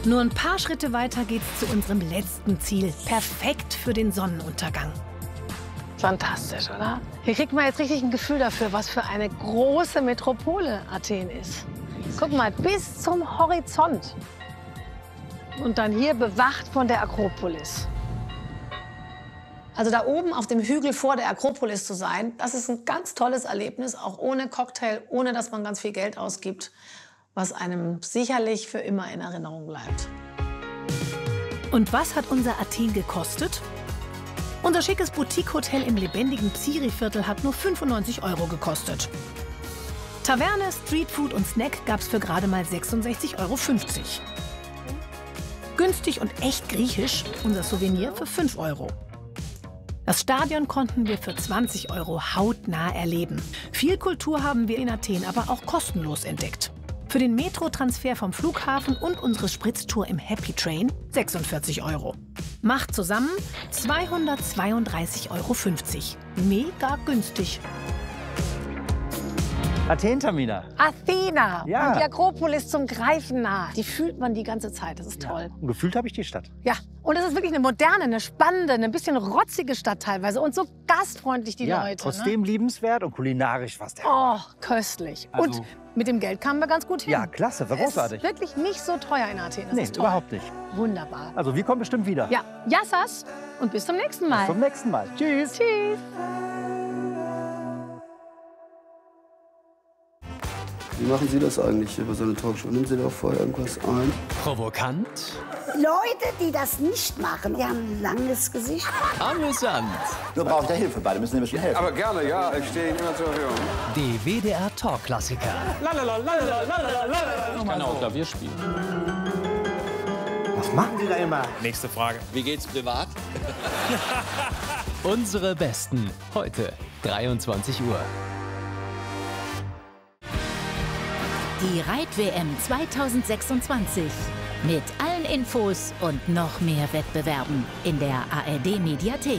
Nur ein paar Schritte weiter geht's zu unserem letzten Ziel. Perfekt für den Sonnenuntergang. Fantastisch, oder? Hier kriegt man jetzt richtig ein Gefühl dafür, was für eine große Metropole Athen ist. Guck mal, bis zum Horizont. Und dann hier bewacht von der Akropolis. Also da oben auf dem Hügel vor der Akropolis zu sein, das ist ein ganz tolles Erlebnis, auch ohne Cocktail, ohne dass man ganz viel Geld ausgibt, was einem sicherlich für immer in Erinnerung bleibt. Und was hat unser Athen gekostet? Unser schickes Boutique-Hotel im lebendigen Psiri-Viertel hat nur 95 € gekostet. Taverne, Streetfood und Snack gab's für gerade mal 66,50 €. Günstig und echt griechisch, unser Souvenir für 5 €. Das Stadion konnten wir für 20 € hautnah erleben. Viel Kultur haben wir in Athen aber auch kostenlos entdeckt. Für den Metrotransfer vom Flughafen und unsere Spritztour im Happy Train 46 €. Macht zusammen 232,50 €. Mega günstig. Athen, Tamina. Athena Ja. und die Akropolis zum Greifen nah. Die fühlt man die ganze Zeit. Das ist toll. Und gefühlt habe ich die Stadt. Ja, und es ist wirklich eine moderne, eine spannende, ein bisschen rotzige Stadt teilweise. Und so gastfreundlich die Leute. Trotzdem liebenswert und kulinarisch fast. Oh, köstlich. Also- Und mit dem Geld kamen wir ganz gut hin. Ja, klasse, war großartig. Es ist wirklich nicht so teuer in Athen. Das Nee, ist toll. überhaupt nicht. Wunderbar. Also wir kommen bestimmt wieder. Ja, Yassas und bis zum nächsten Mal. Bis zum nächsten Mal. Tschüss. Tschüss. Wie machen Sie das eigentlich über so eine Talkshow? Nehmen Sie da vorher irgendwas ein? Provokant, Leute, die das nicht machen, die haben ein langes Gesicht. amüsant. Nur braucht er Hilfe, beide müssen nämlich helfen. Aber gerne, ja, ich stehe Ihnen immer zur Verfügung. Die WDR-Talk-Klassiker. Ich kann auch Klavier spielen. Was machen Sie da immer? Nächste Frage. Wie geht's privat? Unsere Besten. Heute, 23 Uhr. Die Reit-WM 2026. Mit allen Infos und noch mehr Wettbewerben in der ARD-Mediathek.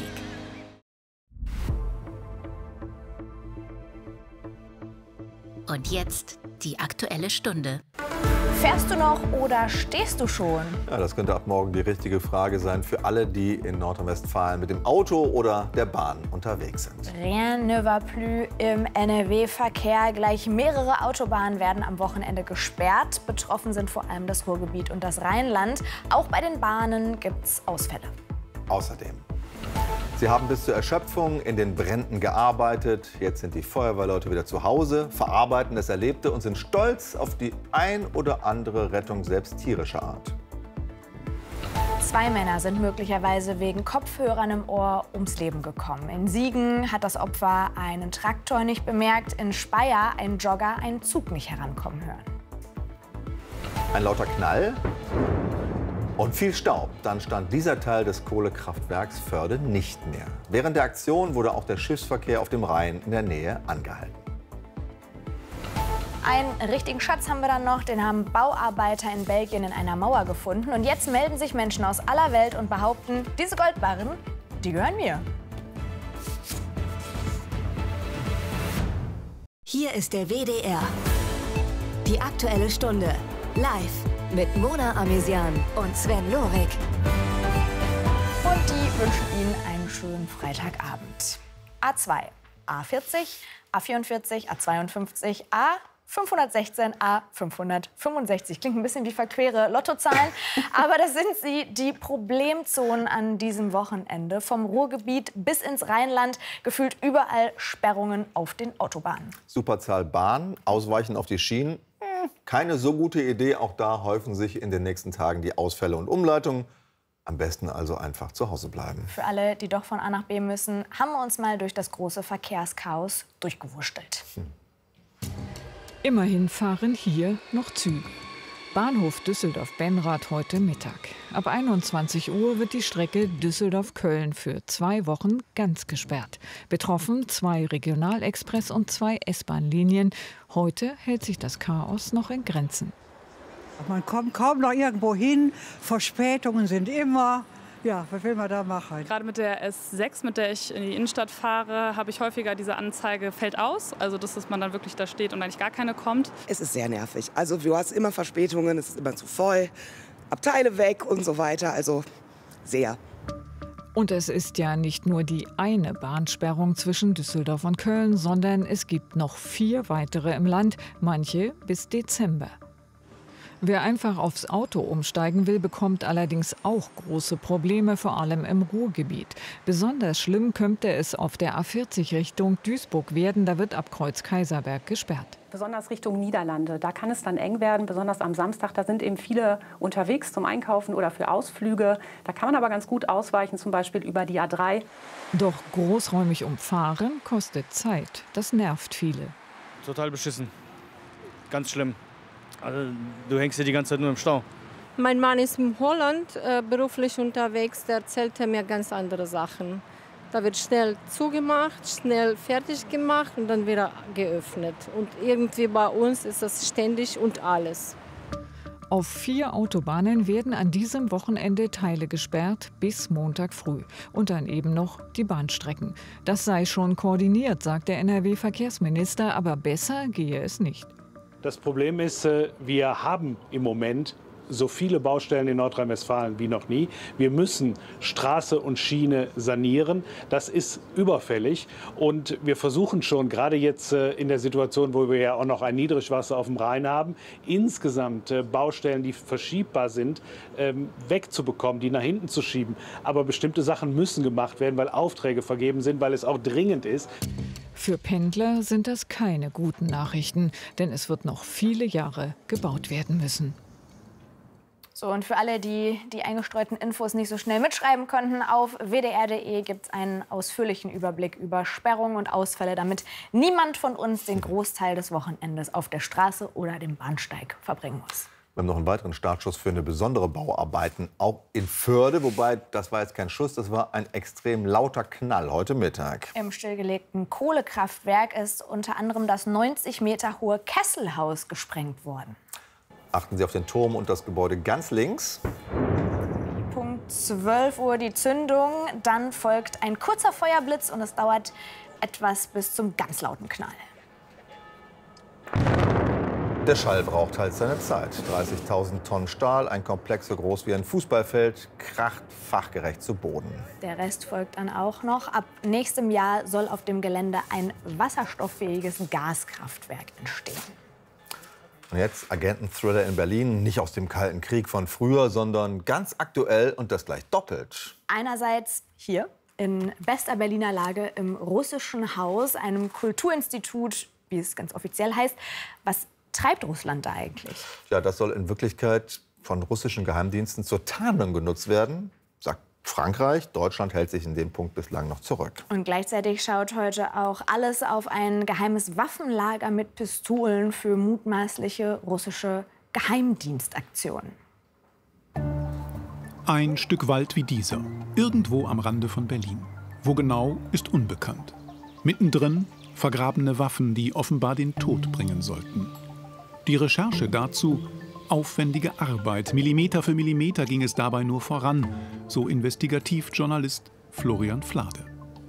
Und jetzt die Aktuelle Stunde. Fährst du noch oder stehst du schon? Ja, das könnte ab morgen die richtige Frage sein für alle, die in Nordrhein-Westfalen mit dem Auto oder der Bahn unterwegs sind. Rien ne va plus im NRW-Verkehr. Gleich mehrere Autobahnen werden am Wochenende gesperrt. Betroffen sind vor allem das Ruhrgebiet und das Rheinland. Auch bei den Bahnen gibt's Ausfälle. Außerdem. Sie haben bis zur Erschöpfung in den Bränden gearbeitet. Jetzt sind die Feuerwehrleute wieder zu Hause, verarbeiten das Erlebte und sind stolz auf die ein oder andere Rettung selbst tierischer Art. 2 Männer sind möglicherweise wegen Kopfhörern im Ohr ums Leben gekommen. In Siegen hat das Opfer einen Traktor nicht bemerkt, in Speyer ein Jogger einen Zug nicht herankommen hören. Ein lauter Knall und viel Staub. Dann stand dieser Teil des Kohlekraftwerks Förde nicht mehr. Während der Aktion wurde auch der Schiffsverkehr auf dem Rhein in der Nähe angehalten. Einen richtigen Schatz haben wir dann noch. Den haben Bauarbeiter in Belgien in einer Mauer gefunden. Und jetzt melden sich Menschen aus aller Welt und behaupten, diese Goldbarren, die gehören mir. Hier ist der WDR. Die Aktuelle Stunde. Live mit Mona Amesian und Sven Lorik. Und die wünschen Ihnen einen schönen Freitagabend. A2, A40, A44, A52, A516, A565. Klingt ein bisschen wie verquere Lottozahlen, aber das sind sie, die Problemzonen an diesem Wochenende. Vom Ruhrgebiet bis ins Rheinland, gefühlt überall Sperrungen auf den Autobahnen. Superzahl Bahn, Ausweichen auf die Schienen. Keine so gute Idee. Auch da häufen sich in den nächsten Tagen die Ausfälle und Umleitungen. Am besten also einfach zu Hause bleiben. Für alle, die doch von A nach B müssen, haben wir uns mal durch das große Verkehrschaos durchgewurschtelt. Immerhin fahren hier noch Züge. Bahnhof Düsseldorf-Benrath heute Mittag. Ab 21 Uhr wird die Strecke Düsseldorf-Köln für 2 Wochen ganz gesperrt. Betroffen 2 Regionalexpress- und 2 S-Bahn-Linien. Heute hält sich das Chaos noch in Grenzen. Man kommt kaum noch irgendwo hin. Verspätungen sind immer. Ja, was will man da machen? Gerade mit der S6, mit der ich in die Innenstadt fahre, habe ich häufiger diese Anzeige, fällt aus. Also dass man dann wirklich da steht und eigentlich gar keine kommt. Es ist sehr nervig. Also du hast immer Verspätungen, es ist immer zu voll. Abteile weg und so weiter. Also sehr. Und es ist ja nicht nur die eine Bahnsperrung zwischen Düsseldorf und Köln, sondern es gibt noch 4 weitere im Land, manche bis Dezember. Wer einfach aufs Auto umsteigen will, bekommt allerdings auch große Probleme, vor allem im Ruhrgebiet. Besonders schlimm könnte es auf der A40 Richtung Duisburg werden, da wird ab Kreuz Kaiserberg gesperrt. Besonders Richtung Niederlande, da kann es dann eng werden, besonders am Samstag. Da sind eben viele unterwegs zum Einkaufen oder für Ausflüge. Da kann man aber ganz gut ausweichen, zum Beispiel über die A3. Doch großräumig umfahren kostet Zeit. Das nervt viele. Total beschissen. Ganz schlimm. Also, du hängst hier die ganze Zeit nur im Stau. Mein Mann ist in Holland beruflich unterwegs. Der erzählte mir ganz andere Sachen. Da wird schnell zugemacht, schnell fertig gemacht und dann wieder geöffnet. Und irgendwie bei uns ist das ständig und alles. Auf 4 Autobahnen werden an diesem Wochenende Teile gesperrt bis Montag früh. Und dann eben noch die Bahnstrecken. Das sei schon koordiniert, sagt der NRW-Verkehrsminister, aber besser gehe es nicht. Das Problem ist, wir haben im Moment so viele Baustellen in Nordrhein-Westfalen wie noch nie. Wir müssen Straße und Schiene sanieren. Das ist überfällig. Und wir versuchen schon, gerade jetzt in der Situation, wo wir ja auch noch ein Niedrigwasser auf dem Rhein haben, insgesamt Baustellen, die verschiebbar sind, wegzubekommen, die nach hinten zu schieben. Aber bestimmte Sachen müssen gemacht werden, weil Aufträge vergeben sind, weil es auch dringend ist. Für Pendler sind das keine guten Nachrichten, denn es wird noch viele Jahre gebaut werden müssen. So, und für alle, die die eingestreuten Infos nicht so schnell mitschreiben konnten, auf wdr.de gibt es einen ausführlichen Überblick über Sperrungen und Ausfälle, damit niemand von uns den Großteil des Wochenendes auf der Straße oder dem Bahnsteig verbringen muss. Wir haben noch einen weiteren Startschuss für eine besondere Bauarbeiten, auch in Förde. Wobei, das war jetzt kein Schuss, das war ein extrem lauter Knall heute Mittag. Im stillgelegten Kohlekraftwerk ist unter anderem das 90 Meter hohe Kesselhaus gesprengt worden. Achten Sie auf den Turm und das Gebäude ganz links. Punkt 12 Uhr die Zündung, dann folgt ein kurzer Feuerblitz und es dauert etwas bis zum ganz lauten Knall. Der Schall braucht halt seine Zeit. 30.000 Tonnen Stahl, ein Komplex so groß wie ein Fußballfeld, kracht fachgerecht zu Boden. Der Rest folgt dann auch noch. Ab nächstem Jahr soll auf dem Gelände ein wasserstofffähiges Gaskraftwerk entstehen. Und jetzt Agenten-Thriller in Berlin, nicht aus dem Kalten Krieg von früher, sondern ganz aktuell und das gleich doppelt. Einerseits hier in bester Berliner Lage im Russischen Haus, einem Kulturinstitut, wie es ganz offiziell heißt. Was treibt Russland da eigentlich? Ja, das soll in Wirklichkeit von russischen Geheimdiensten zur Tarnung genutzt werden, sagt Frankreich. Deutschland hält sich in dem Punkt bislang noch zurück. Und gleichzeitig schaut heute auch alles auf ein geheimes Waffenlager mit Pistolen für mutmaßliche russische Geheimdienstaktionen. Ein Stück Wald wie dieser, irgendwo am Rande von Berlin. Wo genau, ist unbekannt. Mittendrin vergrabene Waffen, die offenbar den Tod bringen sollten. Die Recherche dazu, aufwendige Arbeit. Millimeter für Millimeter ging es dabei nur voran, so Investigativjournalist Florian Flade.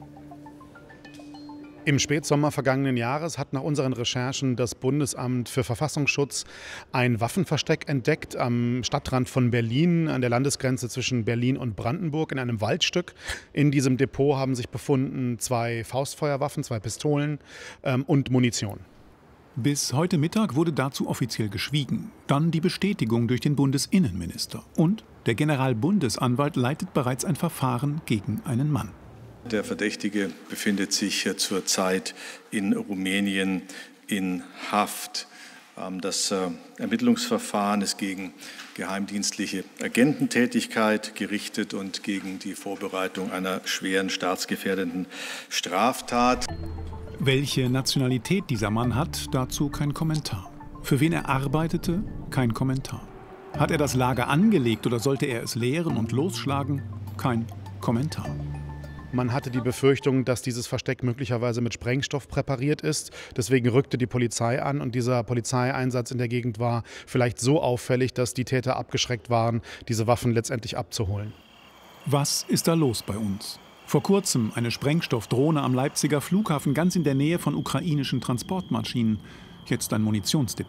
Im Spätsommer vergangenen Jahres hat nach unseren Recherchen das Bundesamt für Verfassungsschutz ein Waffenversteck entdeckt am Stadtrand von Berlin, an der Landesgrenze zwischen Berlin und Brandenburg, in einem Waldstück. In diesem Depot haben sich befunden 2 Faustfeuerwaffen, 2 Pistolen und Munition. Bis heute Mittag wurde dazu offiziell geschwiegen. Dann die Bestätigung durch den Bundesinnenminister. Und der Generalbundesanwalt leitet bereits ein Verfahren gegen einen Mann. Der Verdächtige befindet sich zurzeit in Rumänien in Haft. Das Ermittlungsverfahren ist gegen geheimdienstliche Agententätigkeit gerichtet und gegen die Vorbereitung einer schweren staatsgefährdenden Straftat. Welche Nationalität dieser Mann hat, dazu kein Kommentar. Für wen er arbeitete, kein Kommentar. Hat er das Lager angelegt oder sollte er es leeren und losschlagen? Kein Kommentar. Man hatte die Befürchtung, dass dieses Versteck möglicherweise mit Sprengstoff präpariert ist. Deswegen rückte die Polizei an und dieser Polizeieinsatz in der Gegend war vielleicht so auffällig, dass die Täter abgeschreckt waren, diese Waffen letztendlich abzuholen. Was ist da los bei uns? Vor kurzem eine Sprengstoffdrohne am Leipziger Flughafen ganz in der Nähe von ukrainischen Transportmaschinen. Jetzt ein Munitionsdepot.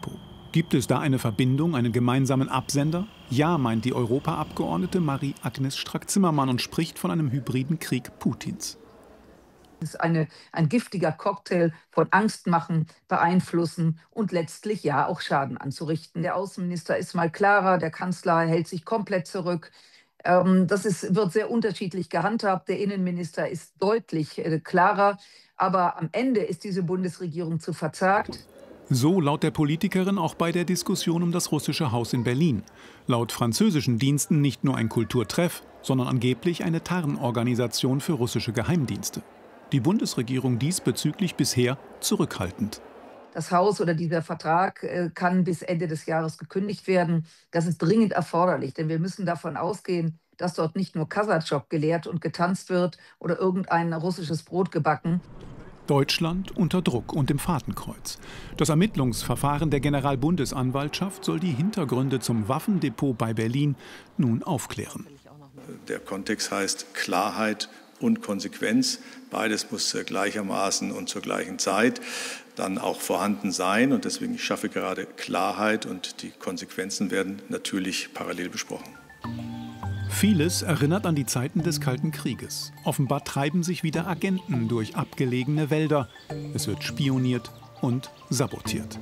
Gibt es da eine Verbindung, einen gemeinsamen Absender? Ja, meint die Europaabgeordnete Marie-Agnes Strack-Zimmermann und spricht von einem hybriden Krieg Putins. Es ist ein giftiger Cocktail von Angst machen, beeinflussen und letztlich ja auch Schaden anzurichten. Der Außenminister ist mal klarer, der Kanzler hält sich komplett zurück. Wird sehr unterschiedlich gehandhabt. Der Innenminister ist deutlich klarer. Aber am Ende ist diese Bundesregierung zu verzagt. So laut der Politikerin auch bei der Diskussion um das russische Haus in Berlin. Laut französischen Diensten nicht nur ein Kulturtreff, sondern angeblich eine Tarnorganisation für russische Geheimdienste. Die Bundesregierung diesbezüglich bisher zurückhaltend. Das Haus oder dieser Vertrag kann bis Ende des Jahres gekündigt werden. Das ist dringend erforderlich, denn wir müssen davon ausgehen, dass dort nicht nur Kasachschow gelehrt und getanzt wird oder irgendein russisches Brot gebacken. Deutschland unter Druck und im Fadenkreuz. Das Ermittlungsverfahren der Generalbundesanwaltschaft soll die Hintergründe zum Waffendepot bei Berlin nun aufklären. Der Kontext heißt Klarheit und Konsequenz. Beides muss gleichermaßen und zur gleichen Zeit dann auch vorhanden sein. Und deswegen, ich schaffe gerade Klarheit und die Konsequenzen werden natürlich parallel besprochen. Vieles erinnert an die Zeiten des Kalten Krieges. Offenbar treiben sich wieder Agenten durch abgelegene Wälder. Es wird spioniert und sabotiert.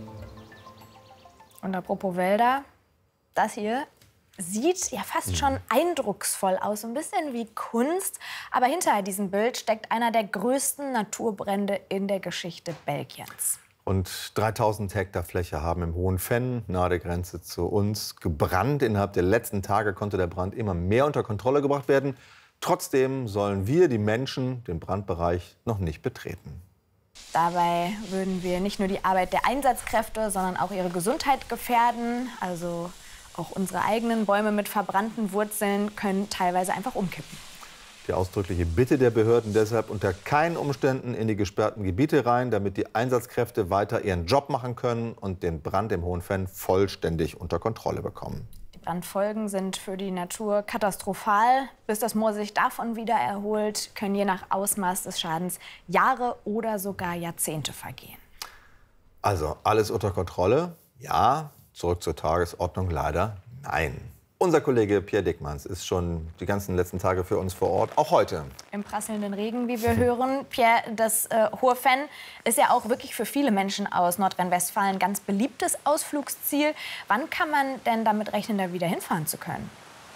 Und apropos Wälder, das hier sieht ja fast schon eindrucksvoll aus, so ein bisschen wie Kunst. Aber hinter diesem Bild steckt einer der größten Naturbrände in der Geschichte Belgiens. Und 3000 Hektar Fläche haben im Hohen Venn, nahe der Grenze zu uns, gebrannt. Innerhalb der letzten Tage konnte der Brand immer mehr unter Kontrolle gebracht werden. Trotzdem sollen wir, die Menschen, den Brandbereich noch nicht betreten. Dabei würden wir nicht nur die Arbeit der Einsatzkräfte, sondern auch ihre Gesundheit gefährden. Also auch unsere eigenen Bäume mit verbrannten Wurzeln können teilweise einfach umkippen. Die ausdrückliche Bitte der Behörden deshalb unter keinen Umständen in die gesperrten Gebiete rein, damit die Einsatzkräfte weiter ihren Job machen können und den Brand im Hohen Venn vollständig unter Kontrolle bekommen. Die Brandfolgen sind für die Natur katastrophal. Bis das Moor sich davon wieder erholt, können je nach Ausmaß des Schadens Jahre oder sogar Jahrzehnte vergehen. Also alles unter Kontrolle? Ja. Zurück zur Tagesordnung leider nein. Unser Kollege Pierre Dickmanns ist schon die ganzen letzten Tage für uns vor Ort, auch heute. Im prasselnden Regen, wie wir hören. Pierre, das Hohe Venn ist ja auch wirklich für viele Menschen aus Nordrhein-Westfalen ein ganz beliebtes Ausflugsziel. Wann kann man denn damit rechnen, da wieder hinfahren zu können?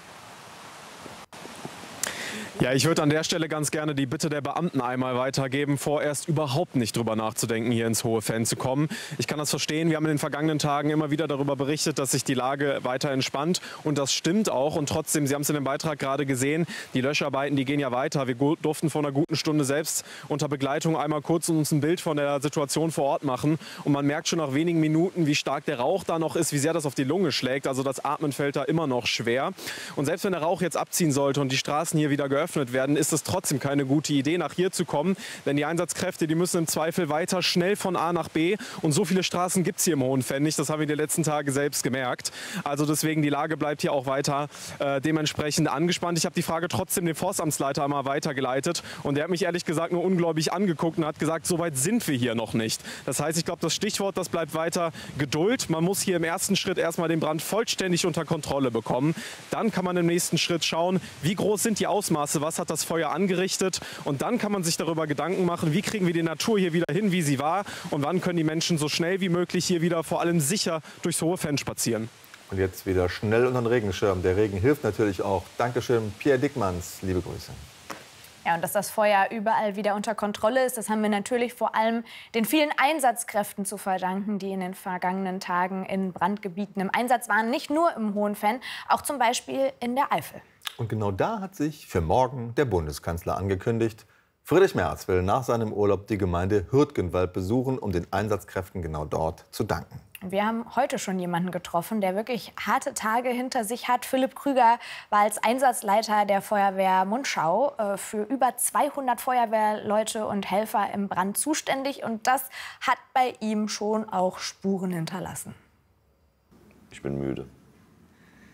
Ja, ich würde an der Stelle ganz gerne die Bitte der Beamten einmal weitergeben, vorerst überhaupt nicht drüber nachzudenken, hier ins Hohe Venn zu kommen. Ich kann das verstehen. Wir haben in den vergangenen Tagen immer wieder darüber berichtet, dass sich die Lage weiter entspannt. Und das stimmt auch. Und trotzdem, Sie haben es in dem Beitrag gerade gesehen, die Löscharbeiten, die gehen ja weiter. Wir durften vor einer guten Stunde selbst unter Begleitung einmal kurz uns ein Bild von der Situation vor Ort machen. Und man merkt schon nach wenigen Minuten, wie stark der Rauch da noch ist, wie sehr das auf die Lunge schlägt. Also das Atmen fällt da immer noch schwer. Und selbst wenn der Rauch jetzt abziehen sollte und die Straßen hier wieder geöffnet werden, ist es trotzdem keine gute Idee, nach hier zu kommen. Denn die Einsatzkräfte, die müssen im Zweifel weiter schnell von A nach B. Und so viele Straßen gibt es hier im Hohen Venn nicht. Das haben wir die letzten Tage selbst gemerkt. Also deswegen, die Lage bleibt hier auch weiter dementsprechend angespannt. Ich habe die Frage trotzdem dem Forstamtsleiter einmal weitergeleitet. Und der hat mich ehrlich gesagt nur ungläubig angeguckt und hat gesagt, so weit sind wir hier noch nicht. Das heißt, ich glaube, das Stichwort, das bleibt weiter Geduld. Man muss hier im ersten Schritt erstmal den Brand vollständig unter Kontrolle bekommen. Dann kann man im nächsten Schritt schauen, wie groß sind die Ausmaße, was hat das Feuer angerichtet, und dann kann man sich darüber Gedanken machen, wie kriegen wir die Natur hier wieder hin, wie sie war, und wann können die Menschen so schnell wie möglich hier wieder vor allem sicher durchs Hohe Venn spazieren. Und jetzt wieder schnell unter den Regenschirm. Der Regen hilft natürlich auch. Dankeschön, Pierre Dickmanns. Liebe Grüße. Ja, und dass das Feuer überall wieder unter Kontrolle ist, das haben wir natürlich vor allem den vielen Einsatzkräften zu verdanken, die in den vergangenen Tagen in Brandgebieten im Einsatz waren. Nicht nur im Hohen Venn, auch zum Beispiel in der Eifel. Und genau da hat sich für morgen der Bundeskanzler angekündigt. Friedrich Merz will nach seinem Urlaub die Gemeinde Hürtgenwald besuchen, um den Einsatzkräften genau dort zu danken. Wir haben heute schon jemanden getroffen, der wirklich harte Tage hinter sich hat. Philipp Krüger war als Einsatzleiter der Feuerwehr Munschau für über 200 Feuerwehrleute und Helfer im Brand zuständig. Und das hat bei ihm schon auch Spuren hinterlassen. Ich bin müde.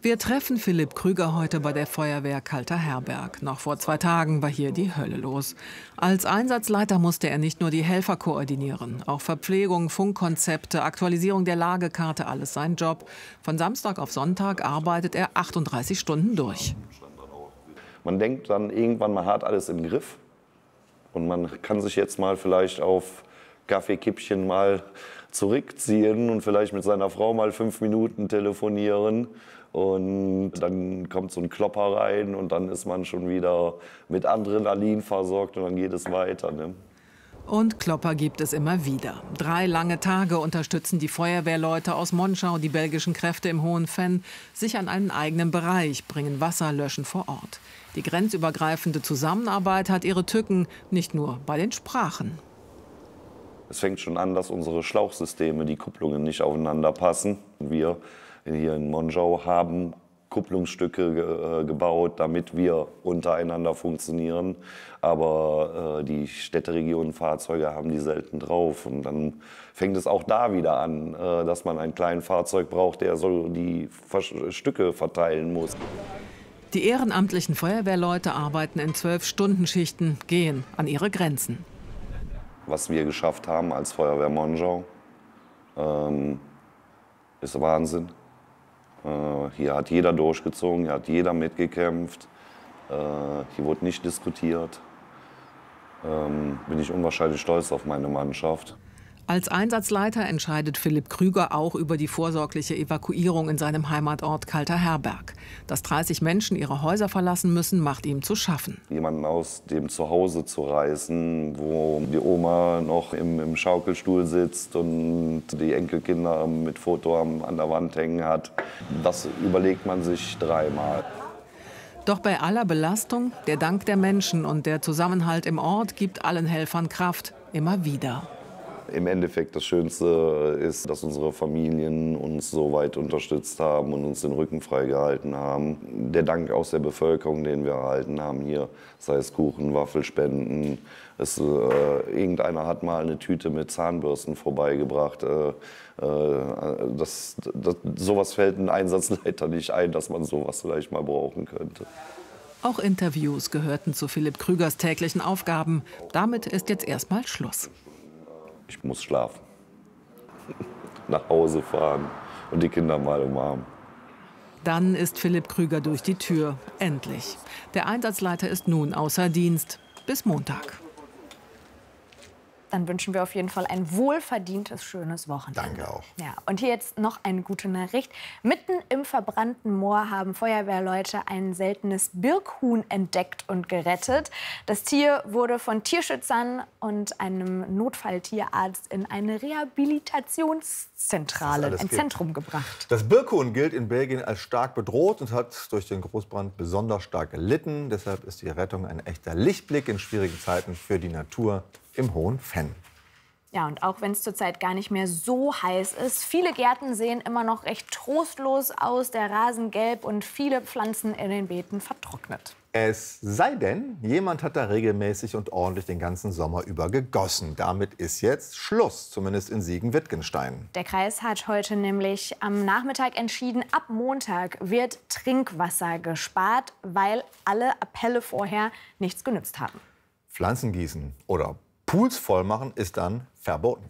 Wir treffen Philipp Krüger heute bei der Feuerwehr Kalter Herberg. Noch vor 2 Tagen war hier die Hölle los. Als Einsatzleiter musste er nicht nur die Helfer koordinieren. Auch Verpflegung, Funkkonzepte, Aktualisierung der Lagekarte, alles sein Job. Von Samstag auf Sonntag arbeitet er 38 Stunden durch. Man denkt dann irgendwann, man hat alles im Griff. Und man kann sich jetzt mal vielleicht auf Kaffeekippchen mal zurückziehen und vielleicht mit seiner Frau mal 5 Minuten telefonieren. Und dann kommt so ein Klopper rein und dann ist man schon wieder mit Adrenalin versorgt und dann geht es weiter. Ne? Und Klopper gibt es immer wieder. 3 lange Tage unterstützen die Feuerwehrleute aus Monschau die belgischen Kräfte im Hohen Venn sich an einen eigenen Bereich, bringen Wasser, löschen vor Ort. Die grenzübergreifende Zusammenarbeit hat ihre Tücken, nicht nur bei den Sprachen. Es fängt schon an, dass unsere Schlauchsysteme, die Kupplungen nicht aufeinander passen. Wir hier in Monschau haben Kupplungsstücke gebaut, damit wir untereinander funktionieren. Aber die Städteregionenfahrzeuge haben die selten drauf. Und dann fängt es auch da wieder an, dass man ein kleines Fahrzeug braucht, der so die Stücke verteilen muss. Die ehrenamtlichen Feuerwehrleute arbeiten in 12-Stunden-Schichten, gehen an ihre Grenzen. Was wir geschafft haben als Feuerwehr Monschau, ist Wahnsinn. Hier hat jeder durchgezogen, hier hat jeder mitgekämpft, hier wurde nicht diskutiert. Bin ich unwahrscheinlich stolz auf meine Mannschaft. Als Einsatzleiter entscheidet Philipp Krüger auch über die vorsorgliche Evakuierung in seinem Heimatort Kalter Herberg. Dass 30 Menschen ihre Häuser verlassen müssen, macht ihm zu schaffen. Jemanden aus dem Zuhause zu reißen, wo die Oma noch im Schaukelstuhl sitzt und die Enkelkinder mit Foto an der Wand hängen hat, das überlegt man sich 3-mal. Doch bei aller Belastung, der Dank der Menschen und der Zusammenhalt im Ort gibt allen Helfern Kraft, immer wieder. Im Endeffekt das Schönste ist, dass unsere Familien uns so weit unterstützt haben und uns den Rücken frei gehalten haben. Der Dank aus der Bevölkerung, den wir erhalten haben hier, sei es Kuchen, Waffelspenden. Irgendeiner hat mal eine Tüte mit Zahnbürsten vorbeigebracht. Sowas fällt einem Einsatzleiter nicht ein, dass man sowas vielleicht mal brauchen könnte. Auch Interviews gehörten zu Philipp Krügers täglichen Aufgaben. Damit ist jetzt erstmal Schluss. Ich muss schlafen, nach Hause fahren und die Kinder mal umarmen. Dann ist Philipp Krüger durch die Tür, endlich. Der Einsatzleiter ist nun außer Dienst. Bis Montag. Dann wünschen wir auf jeden Fall ein wohlverdientes, schönes Wochenende. Danke auch. Ja, und hier jetzt noch eine gute Nachricht. Mitten im verbrannten Moor haben Feuerwehrleute ein seltenes Birkhuhn entdeckt und gerettet. Das Tier wurde von Tierschützern und einem Notfalltierarzt in eine Rehabilitationszentrale, ein Zentrum gebracht. Das Birkhuhn gilt in Belgien als stark bedroht und hat durch den Großbrand besonders stark gelitten. Deshalb ist die Rettung ein echter Lichtblick in schwierigen Zeiten für die Natur im Hohen Venn. Ja, und auch wenn es zurzeit gar nicht mehr so heiß ist, viele Gärten sehen immer noch recht trostlos aus, der Rasen gelb und viele Pflanzen in den Beeten vertrocknet. Es sei denn, jemand hat da regelmäßig und ordentlich den ganzen Sommer über gegossen. Damit ist jetzt Schluss, zumindest in Siegen-Wittgenstein. Der Kreis hat heute nämlich am Nachmittag entschieden, ab Montag wird Trinkwasser gespart, weil alle Appelle vorher nichts genützt haben. Pflanzen gießen oder Pools vollmachen ist dann verboten.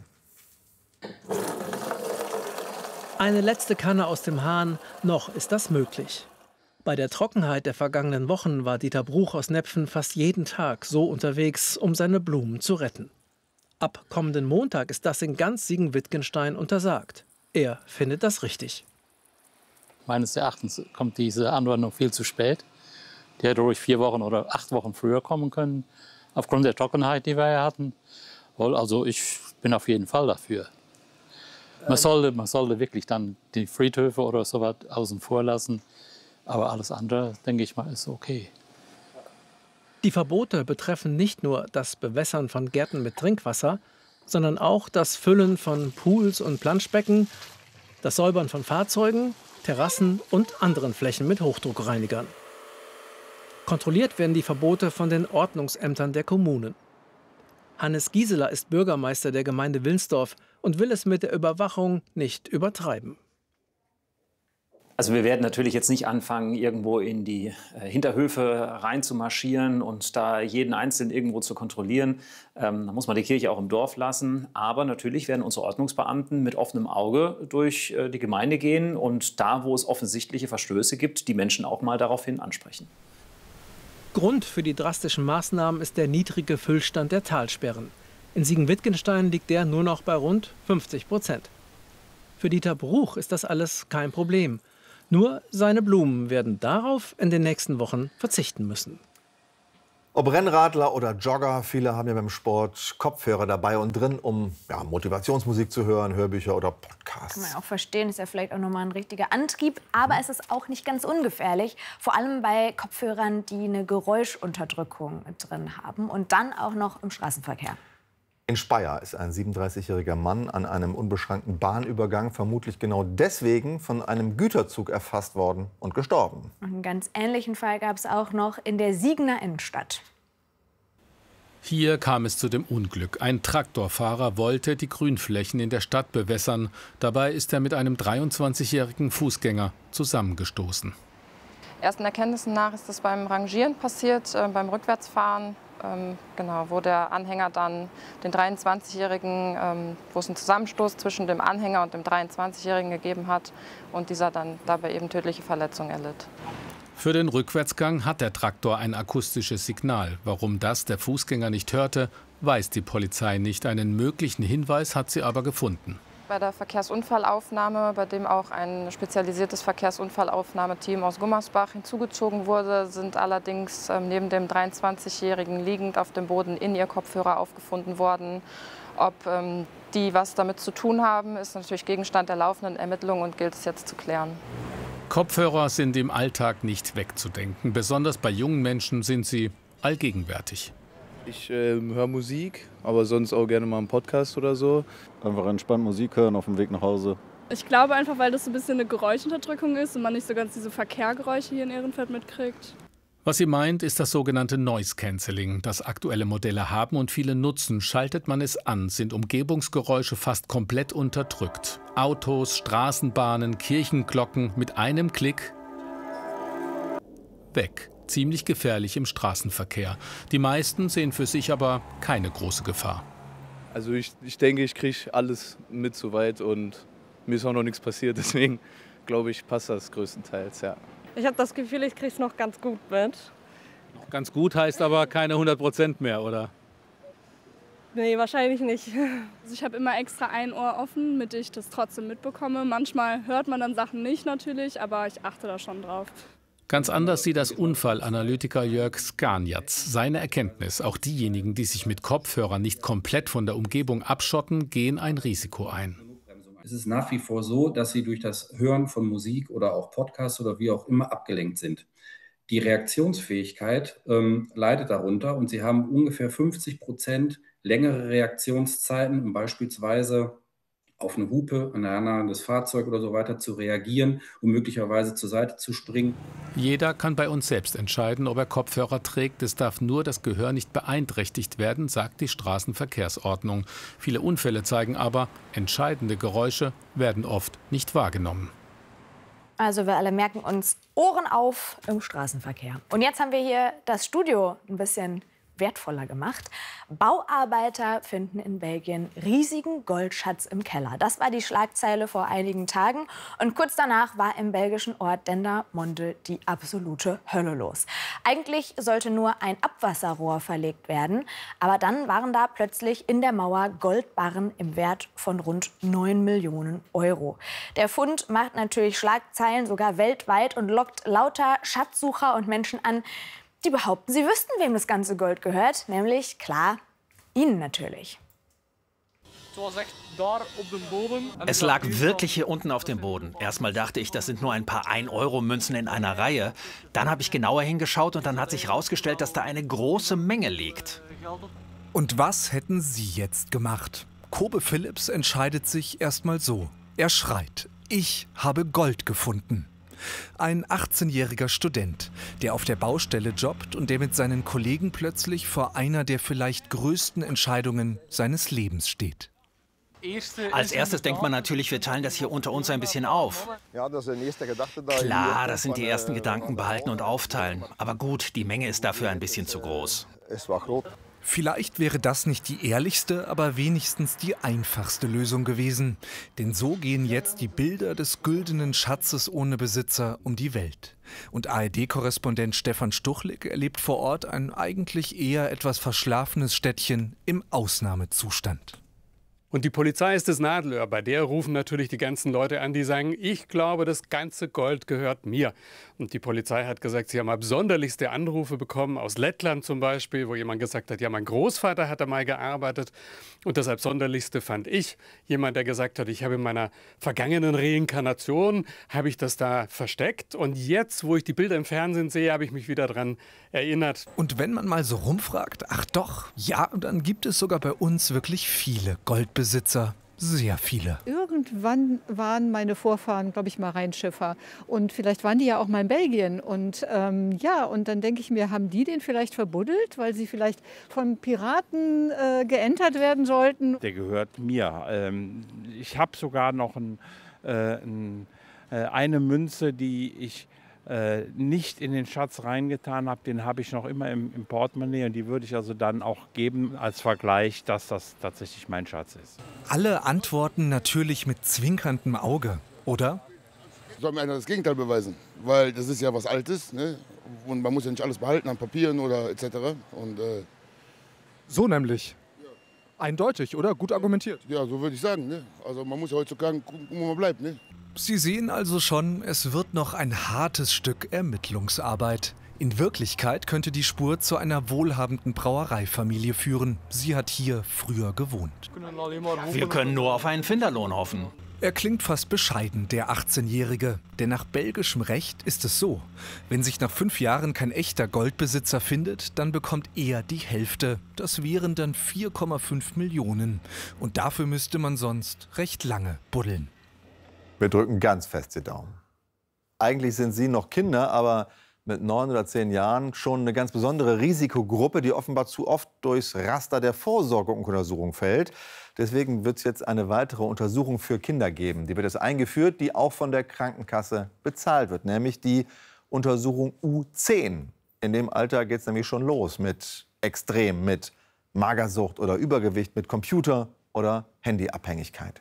Eine letzte Kanne aus dem Hahn, noch ist das möglich. Bei der Trockenheit der vergangenen Wochen war Dieter Bruch aus Nepfen fast jeden Tag so unterwegs, um seine Blumen zu retten. Ab kommenden Montag ist das in ganz Siegen-Wittgenstein untersagt. Er findet das richtig. Meines Erachtens kommt diese Anordnung viel zu spät. Die hätte ruhig 4 Wochen oder 8 Wochen früher kommen können. Aufgrund der Trockenheit, die wir ja hatten. Also ich bin auf jeden Fall dafür. Man sollte wirklich dann die Friedhöfe oder sowas außen vor lassen. Aber alles andere, denke ich mal, ist okay. Die Verbote betreffen nicht nur das Bewässern von Gärten mit Trinkwasser, sondern auch das Füllen von Pools und Planschbecken, das Säubern von Fahrzeugen, Terrassen und anderen Flächen mit Hochdruckreinigern. Kontrolliert werden die Verbote von den Ordnungsämtern der Kommunen. Hannes Gieseler ist Bürgermeister der Gemeinde Wilnsdorf und will es mit der Überwachung nicht übertreiben. Also wir werden natürlich jetzt nicht anfangen, irgendwo in die Hinterhöfe reinzumarschieren und da jeden Einzelnen irgendwo zu kontrollieren. Da muss man die Kirche auch im Dorf lassen. Aber natürlich werden unsere Ordnungsbeamten mit offenem Auge durch die Gemeinde gehen und da, wo es offensichtliche Verstöße gibt, die Menschen auch mal daraufhin ansprechen. Grund für die drastischen Maßnahmen ist der niedrige Füllstand der Talsperren. In Siegen-Wittgenstein liegt der nur noch bei rund 50%. Für Dieter Bruch ist das alles kein Problem. Nur seine Blumen werden darauf in den nächsten Wochen verzichten müssen. Ob Rennradler oder Jogger, viele haben ja beim Sport Kopfhörer dabei und drin, um Motivationsmusik zu hören, Hörbücher oder Podcasts. Kann man auch verstehen, ist ja vielleicht auch nochmal ein richtiger Antrieb. Aber es ist auch nicht ganz ungefährlich. Vor allem bei Kopfhörern, die eine Geräuschunterdrückung drin haben und dann auch noch im Straßenverkehr. In Speyer ist ein 37-jähriger Mann an einem unbeschränkten Bahnübergang vermutlich genau deswegen von einem Güterzug erfasst worden und gestorben. Einen ganz ähnlichen Fall gab es auch noch in der Siegener Innenstadt. Hier kam es zu dem Unglück. Ein Traktorfahrer wollte die Grünflächen in der Stadt bewässern. Dabei ist er mit einem 23-jährigen Fußgänger zusammengestoßen. Ersten Erkenntnissen nach ist das beim Rangieren passiert, beim Rückwärtsfahren. Wo der Anhänger dann den 23-Jährigen, wo es einen Zusammenstoß zwischen dem Anhänger und dem 23-Jährigen gegeben hat und dieser dann dabei eben tödliche Verletzungen erlitt. Für den Rückwärtsgang hat der Traktor ein akustisches Signal. Warum das der Fußgänger nicht hörte, weiß die Polizei nicht. Einen möglichen Hinweis hat sie aber gefunden. Bei der Verkehrsunfallaufnahme, bei dem auch ein spezialisiertes Verkehrsunfallaufnahmeteam aus Gummersbach hinzugezogen wurde, sind allerdings neben dem 23-Jährigen liegend auf dem Boden in ihr Kopfhörer aufgefunden worden. Ob die was damit zu tun haben, ist natürlich Gegenstand der laufenden Ermittlungen und gilt es jetzt zu klären. Kopfhörer sind im Alltag nicht wegzudenken. Besonders bei jungen Menschen sind sie allgegenwärtig. Ich höre Musik, aber sonst auch gerne mal einen Podcast oder so. Einfach entspannt Musik hören auf dem Weg nach Hause. Ich glaube einfach, weil das so ein bisschen eine Geräuschunterdrückung ist und man nicht so ganz diese Verkehrgeräusche hier in Ehrenfeld mitkriegt. Was sie meint, ist das sogenannte Noise Cancelling, das aktuelle Modelle haben und viele nutzen. Schaltet man es an, sind Umgebungsgeräusche fast komplett unterdrückt. Autos, Straßenbahnen, Kirchenglocken mit einem Klick weg. Ziemlich gefährlich im Straßenverkehr. Die meisten sehen für sich aber keine große Gefahr. Also ich denke, ich kriege alles mit soweit und mir ist auch noch nichts passiert. Deswegen glaube ich, passt das größtenteils, ja. Ich habe das Gefühl, ich kriege es noch ganz gut mit. Noch ganz gut heißt aber keine 100% mehr, oder? Nee, wahrscheinlich nicht. Also ich habe immer extra ein Ohr offen, damit ich das trotzdem mitbekomme. Manchmal hört man dann Sachen nicht natürlich, aber ich achte da schon drauf. Ganz anders sieht das Unfallanalytiker Jörg Skanjatz. Seine Erkenntnis, auch diejenigen, die sich mit Kopfhörern nicht komplett von der Umgebung abschotten, gehen ein Risiko ein. Es ist nach wie vor so, dass sie durch das Hören von Musik oder auch Podcasts oder wie auch immer abgelenkt sind. Die Reaktionsfähigkeit leidet darunter und sie haben ungefähr 50% längere Reaktionszeiten, um beispielsweise auf eine Hupe, ein hernahrendes Fahrzeug oder so weiter zu reagieren, um möglicherweise zur Seite zu springen. Jeder kann bei uns selbst entscheiden, ob er Kopfhörer trägt. Es darf nur das Gehör nicht beeinträchtigt werden, sagt die Straßenverkehrsordnung. Viele Unfälle zeigen aber, entscheidende Geräusche werden oft nicht wahrgenommen. Also wir alle merken uns Ohren auf im Straßenverkehr. Und jetzt haben wir hier das Studio ein bisschen wertvoller gemacht. Bauarbeiter finden in Belgien riesigen Goldschatz im Keller. Das war die Schlagzeile vor einigen Tagen. Und kurz danach war im belgischen Ort Dendermonde die absolute Hölle los. Eigentlich sollte nur ein Abwasserrohr verlegt werden. Aber dann waren da plötzlich in der Mauer Goldbarren im Wert von rund 9 Millionen Euro. Der Fund macht natürlich Schlagzeilen, sogar weltweit, und lockt lauter Schatzsucher und Menschen an, die behaupten, sie wüssten, wem das ganze Gold gehört. Nämlich, klar, ihnen natürlich. Es lag wirklich hier unten auf dem Boden. Erstmal dachte ich, das sind nur ein paar 1-Euro-Münzen in einer Reihe. Dann habe ich genauer hingeschaut und dann hat sich herausgestellt, dass da eine große Menge liegt. Und was hätten Sie jetzt gemacht? Kobe Phillips entscheidet sich erstmal so. Er schreit: Ich habe Gold gefunden. Ein 18-jähriger Student, der auf der Baustelle jobbt und der mit seinen Kollegen plötzlich vor einer der vielleicht größten Entscheidungen seines Lebens steht. Als erstes denkt man natürlich, wir teilen das hier unter uns ein bisschen auf. Klar, das sind die ersten Gedanken, behalten und aufteilen. Aber gut, die Menge ist dafür ein bisschen zu groß. Vielleicht wäre das nicht die ehrlichste, aber wenigstens die einfachste Lösung gewesen. Denn so gehen jetzt die Bilder des güldenen Schatzes ohne Besitzer um die Welt. Und ARD-Korrespondent Stefan Stuchlik erlebt vor Ort ein eigentlich eher etwas verschlafenes Städtchen im Ausnahmezustand. Und die Polizei ist das Nadelöhr. Bei der rufen natürlich die ganzen Leute an, die sagen, ich glaube, das ganze Gold gehört mir. Und die Polizei hat gesagt, sie haben absonderlichste Anrufe bekommen, aus Lettland zum Beispiel, wo jemand gesagt hat, ja, mein Großvater hat da mal gearbeitet. Und das absonderlichste fand ich, jemand, der gesagt hat, ich habe in meiner vergangenen Reinkarnation, habe ich das da versteckt. Und jetzt, wo ich die Bilder im Fernsehen sehe, habe ich mich wieder dran erinnert. Und wenn man mal so rumfragt, ach doch, ja, dann gibt es sogar bei uns wirklich viele Goldbesitzer. Sehr viele. Irgendwann waren meine Vorfahren, glaube ich, mal Rheinschiffer. Und vielleicht waren die ja auch mal in Belgien. Und ja, und dann denke ich mir, haben die den vielleicht verbuddelt, weil sie vielleicht von Piraten geentert werden sollten? Der gehört mir. Ich habe sogar noch eine Münze, die ich nicht in den Schatz reingetan habe, den habe ich noch immer im Portemonnaie und die würde ich also dann auch geben als Vergleich, dass das tatsächlich mein Schatz ist. Alle antworten natürlich mit zwinkerndem Auge, oder? Soll mir einer das Gegenteil beweisen, weil das ist ja was Altes, ne? Und man muss ja nicht alles behalten an Papieren oder etc. Und, so nämlich. Eindeutig, oder? Gut argumentiert. Ja, so würde ich sagen. Ne? Also man muss ja heutzutage gucken, wo man bleibt. Ne? Sie sehen also schon, es wird noch ein hartes Stück Ermittlungsarbeit. In Wirklichkeit könnte die Spur zu einer wohlhabenden Brauereifamilie führen. Sie hat hier früher gewohnt. Wir können nur auf einen Finderlohn hoffen. Er klingt fast bescheiden, der 18-Jährige. Denn nach belgischem Recht ist es so: Wenn sich nach 5 Jahren kein echter Goldbesitzer findet, dann bekommt er die Hälfte. Das wären dann 4,5 Millionen. Und dafür müsste man sonst recht lange buddeln. Wir drücken ganz fest die Daumen. Eigentlich sind Sie noch Kinder, aber mit 9 oder 10 Jahren schon eine ganz besondere Risikogruppe, die offenbar zu oft durchs Raster der Vorsorgeuntersuchung fällt. Deswegen wird es jetzt eine weitere Untersuchung für Kinder geben. Die wird jetzt eingeführt, die auch von der Krankenkasse bezahlt wird, nämlich die Untersuchung U10. In dem Alter geht es nämlich schon los mit Extrem, mit Magersucht oder Übergewicht, mit Computer- oder Handyabhängigkeit.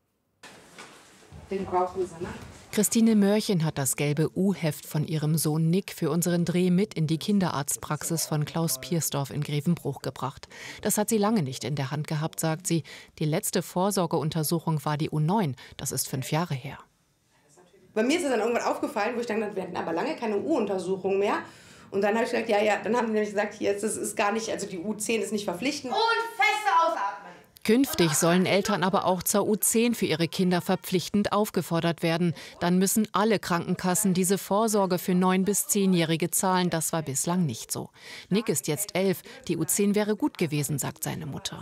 Den brauchen Sie, ne? Christine Mörchen hat das gelbe U-Heft von ihrem Sohn Nick für unseren Dreh mit in die Kinderarztpraxis von Klaus Piersdorf in Grevenbruch gebracht. Das hat sie lange nicht in der Hand gehabt, sagt sie. Die letzte Vorsorgeuntersuchung war die U9. Das ist 5 Jahre her. Bei mir ist es dann irgendwann aufgefallen, wo ich dann dachte, wir hatten aber lange keine U-Untersuchung mehr. Und dann habe ich gesagt, ja, dann haben die nämlich gesagt, hier, das ist gar nicht, also die U10 ist nicht verpflichtend. Und feste ausatmen. Künftig sollen Eltern aber auch zur U10 für ihre Kinder verpflichtend aufgefordert werden. Dann müssen alle Krankenkassen diese Vorsorge für 9- bis 10-Jährige zahlen. Das war bislang nicht so. Nick ist jetzt 11. Die U10 wäre gut gewesen, sagt seine Mutter.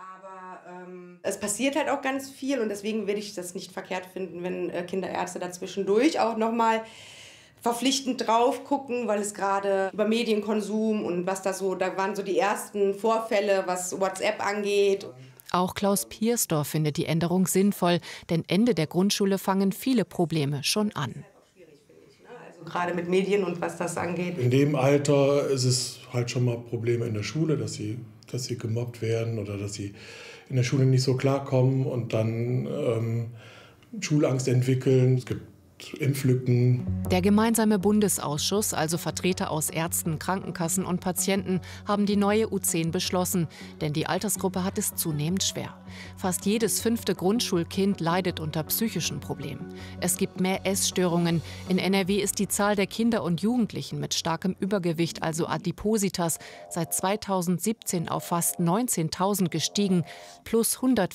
Es passiert halt auch ganz viel und deswegen würde ich das nicht verkehrt finden, wenn Kinderärzte dazwischendurch auch noch mal verpflichtend drauf gucken, weil es gerade über Medienkonsum und was da so, da waren so die ersten Vorfälle, was WhatsApp angeht. Auch Klaus Piersdorf findet die Änderung sinnvoll, denn Ende der Grundschule fangen viele Probleme schon an. Also gerade mit Medien und was das angeht. In dem Alter ist es halt schon mal Probleme in der Schule, dass sie gemobbt werden oder dass sie in der Schule nicht so klarkommen und dann Schulangst entwickeln. Es gibt Impflücken. Der gemeinsame Bundesausschuss, also Vertreter aus Ärzten, Krankenkassen und Patienten, haben die neue U10 beschlossen. Denn die Altersgruppe hat es zunehmend schwer. Fast jedes 5. Grundschulkind leidet unter psychischen Problemen. Es gibt mehr Essstörungen. In NRW ist die Zahl der Kinder und Jugendlichen mit starkem Übergewicht, also Adipositas, seit 2017 auf fast 19.000 gestiegen, plus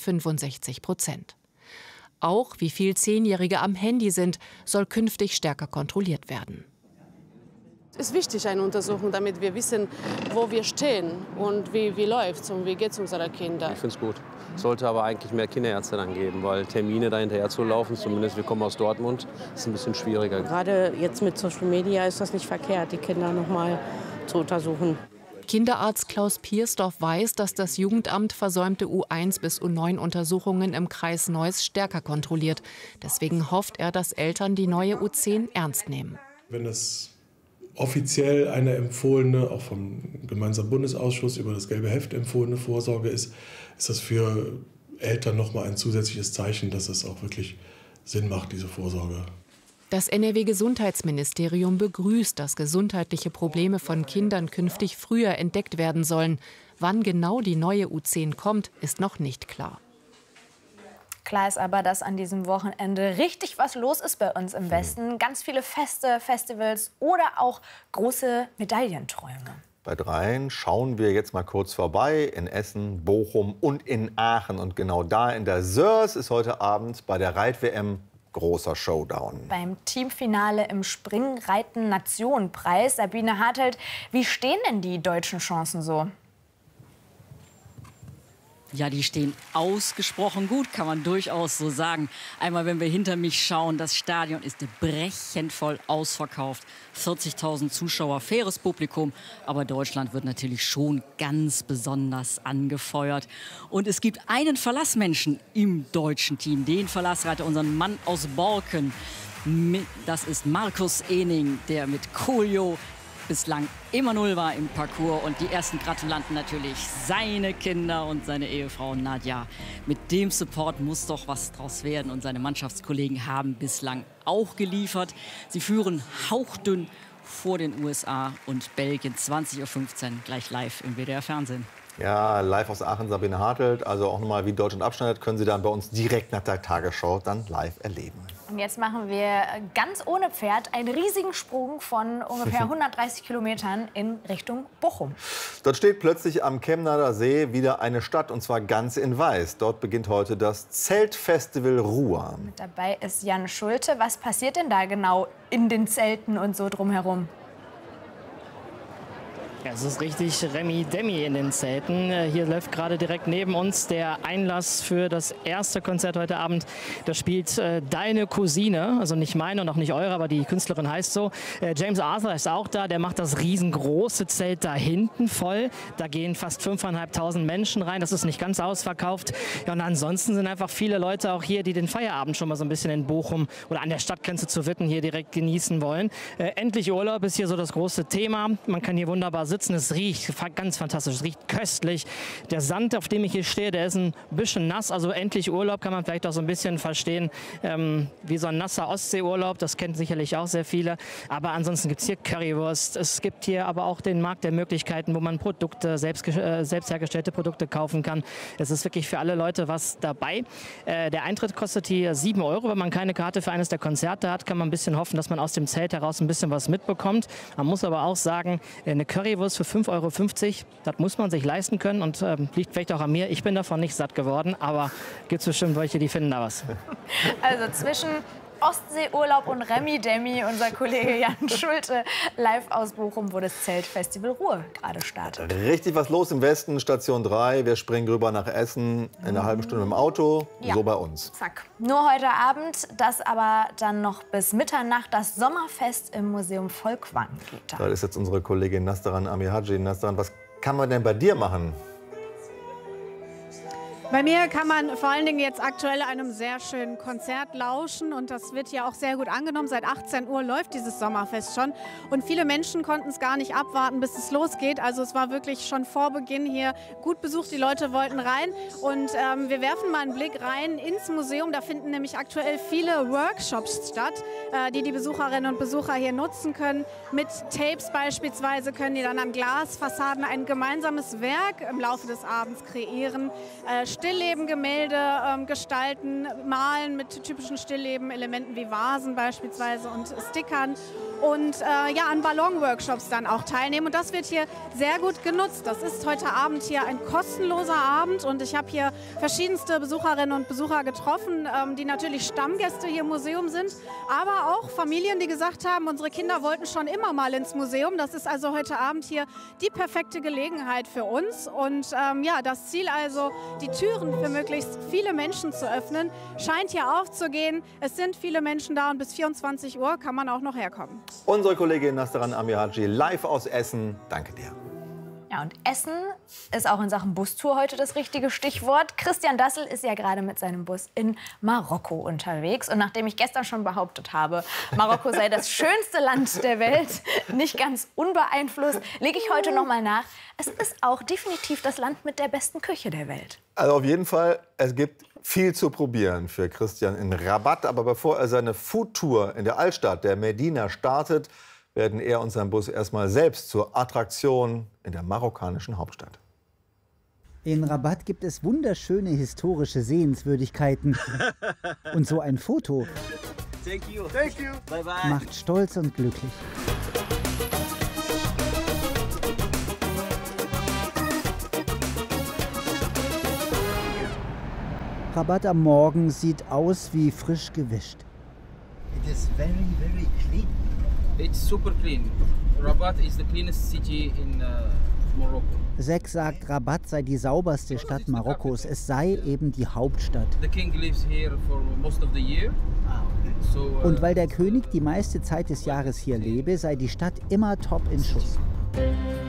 165%. Auch wie viel 10-Jährige am Handy sind, soll künftig stärker kontrolliert werden. Es ist wichtig, eine Untersuchung, damit wir wissen, wo wir stehen und wie läuft es und wie geht es unseren Kindern. Ich finde es gut. Es sollte aber eigentlich mehr Kinderärzte dann geben, weil Termine da hinterher zu laufen, zumindest wir kommen aus Dortmund, ist ein bisschen schwieriger. Gerade jetzt mit Social Media ist das nicht verkehrt, die Kinder noch mal zu untersuchen. Kinderarzt Klaus Piersdorf weiß, dass das Jugendamt versäumte U1 bis U9-Untersuchungen im Kreis Neuss stärker kontrolliert. Deswegen hofft er, dass Eltern die neue U10 ernst nehmen. Wenn es offiziell eine empfohlene, auch vom gemeinsamen Bundesausschuss über das gelbe Heft empfohlene Vorsorge ist, ist das für Eltern nochmal ein zusätzliches Zeichen, dass es auch wirklich Sinn macht, diese Vorsorge. Das NRW-Gesundheitsministerium begrüßt, dass gesundheitliche Probleme von Kindern künftig früher entdeckt werden sollen. Wann genau die neue U10 kommt, ist noch nicht klar. Klar ist aber, dass an diesem Wochenende richtig was los ist bei uns im Westen. Ganz viele Feste, Festivals oder auch große Medaillenträume. Bei dreien schauen wir jetzt mal kurz vorbei in Essen, Bochum und in Aachen. Und genau da in der Sörs ist heute Abend bei der Reit-WM großer Showdown. Beim Teamfinale im Springreiten-Nationenpreis. Sabine Hartelt, wie stehen denn die deutschen Chancen so? Ja, die stehen ausgesprochen gut, kann man durchaus so sagen. Einmal, wenn wir hinter mich schauen, das Stadion ist brechend voll ausverkauft. 40.000 Zuschauer, faires Publikum. Aber Deutschland wird natürlich schon ganz besonders angefeuert. Und es gibt einen Verlassmenschen im deutschen Team, den Verlassreiter, unseren Mann aus Borken. Das ist Markus Ening, der mit Coolio bislang immer 0 war im Parcours. Und die ersten Gratulanten natürlich seine Kinder und seine Ehefrau Nadja. Mit dem Support muss doch was draus werden. Und seine Mannschaftskollegen haben bislang auch geliefert. Sie führen hauchdünn vor den USA und Belgien. 20:15 Uhr gleich live im WDR-Fernsehen. Ja, live aus Aachen, Sabine Hartelt. Also auch nochmal, wie Deutschland abschneidet, können Sie dann bei uns direkt nach der Tagesschau dann live erleben. Und jetzt machen wir ganz ohne Pferd einen riesigen Sprung von ungefähr 130 Kilometern in Richtung Bochum. Dort steht plötzlich am Chemnader See wieder eine Stadt, und zwar ganz in Weiß. Dort beginnt heute das Zeltfestival Ruhr. Mit dabei ist Jan Schulte. Was passiert denn da genau in den Zelten und so drumherum? Ja, es ist richtig Remi-Demi in den Zelten. Hier läuft gerade direkt neben uns der Einlass für das erste Konzert heute Abend. Da spielt Deine Cousine, also nicht meine und auch nicht eure, aber die Künstlerin heißt so. James Arthur ist auch da, der macht das riesengroße Zelt da hinten voll. Da gehen fast 5.500 Menschen rein, das ist nicht ganz ausverkauft. Ja, und ansonsten sind einfach viele Leute auch hier, die den Feierabend schon mal so ein bisschen in Bochum oder an der Stadtgrenze zu Witten hier direkt genießen wollen. Endlich Urlaub ist hier so das große Thema. Man kann hier wunderbar sitzen. Es riecht ganz fantastisch, es riecht köstlich. Der Sand, auf dem ich hier stehe, der ist ein bisschen nass. Also endlich Urlaub kann man vielleicht auch so ein bisschen verstehen, wie so ein nasser Ostseeurlaub. Das kennen sicherlich auch sehr viele. Aber ansonsten gibt es hier Currywurst. Es gibt hier aber auch den Markt der Möglichkeiten, wo man Produkte, selbst hergestellte Produkte kaufen kann. Es ist wirklich für alle Leute was dabei. Der Eintritt kostet hier 7 Euro. Wenn man keine Karte für eines der Konzerte hat, kann man ein bisschen hoffen, dass man aus dem Zelt heraus ein bisschen was mitbekommt. Man muss aber auch sagen, eine Currywurst für 5,50 Euro, das muss man sich leisten können und liegt vielleicht auch an mir. Ich bin davon nicht satt geworden, aber gibt es bestimmt welche, die finden da was. Also zwischen Ostseeurlaub und Remi-Demi, unser Kollege Jan Schulte, live aus Bochum, wo das Zeltfestival Ruhr gerade startet. Richtig was los im Westen, Station 3. Wir springen rüber nach Essen in einer halben Stunde im Auto, Ja. so bei uns. Zack. Nur heute Abend, das aber dann noch bis Mitternacht, das Sommerfest im Museum Volkwang geht da. Da ist jetzt unsere Kollegin Nastaran Amihaji. Nastaran, was kann man denn bei dir machen? Bei mir kann man vor allen Dingen jetzt aktuell einem sehr schönen Konzert lauschen und das wird ja auch sehr gut angenommen. Seit 18 Uhr läuft dieses Sommerfest schon und viele Menschen konnten es gar nicht abwarten, bis es losgeht. Also es war wirklich schon vor Beginn hier gut besucht, die Leute wollten rein und wir werfen mal einen Blick rein ins Museum. Da finden nämlich aktuell viele Workshops statt, die die Besucherinnen und Besucher hier nutzen können. Mit Tapes beispielsweise können die dann an Glasfassaden ein gemeinsames Werk im Laufe des Abends kreieren. Stillleben-Gemälde gestalten, malen mit typischen Stillleben-Elementen wie Vasen beispielsweise und Stickern und ja, an Ballon-Workshops dann auch teilnehmen. Und das wird hier sehr gut genutzt. Das ist heute Abend hier ein kostenloser Abend und ich habe hier verschiedenste Besucherinnen und Besucher getroffen, die natürlich Stammgäste hier im Museum sind, aber auch Familien, die gesagt haben, unsere Kinder wollten schon immer mal ins Museum. Das ist also heute Abend hier die perfekte Gelegenheit für uns und ja, das Ziel also, die Türen für möglichst viele Menschen zu öffnen, scheint hier aufzugehen. Es sind viele Menschen da und bis 24 Uhr kann man auch noch herkommen. Unsere Kollegin Nastaran Amihaji live aus Essen. Danke dir. Ja, und Essen ist auch in Sachen Bustour heute das richtige Stichwort. Christian Dassel ist ja gerade mit seinem Bus in Marokko unterwegs. Und nachdem ich gestern schon behauptet habe, Marokko sei das schönste Land der Welt, nicht ganz unbeeinflusst, lege ich heute noch mal nach. Es ist auch definitiv das Land mit der besten Küche der Welt. Also auf jeden Fall, es gibt viel zu probieren für Christian in Rabat. Aber bevor er seine Foodtour in der Altstadt der Medina startet, werden er und sein Bus erstmal selbst zur Attraktion in der marokkanischen Hauptstadt. In Rabat gibt es wunderschöne historische Sehenswürdigkeiten. Und so ein Foto macht stolz und glücklich. Rabat am Morgen sieht aus wie frisch gewischt. It is very, very clean. It's super clean. Rabat is the cleanest city in Morocco. Zek sagt, Rabat sei die sauberste Stadt Marokkos. Es sei eben die Hauptstadt. The king lives here for most of the year. Und weil der König die meiste Zeit des Jahres hier lebe, sei die Stadt immer top in Schuss.